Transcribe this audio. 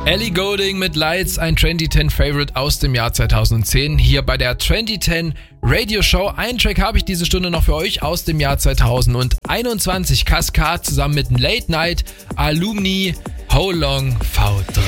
Ellie Goulding mit Lights, ein 2010 Favorite aus dem Jahr 2010, hier bei der 2010 Radio Show. Einen Track habe ich diese Stunde noch für euch aus dem Jahr 2021. Cascade zusammen mit Late Night, Alumni, How Long V3.